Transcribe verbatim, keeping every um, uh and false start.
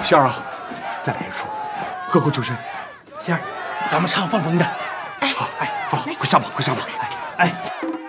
仙儿啊，再来一出，喝口酒神。 仙儿，咱们唱放风筝。 好，哎，好，快下吧，快下吧。 哎。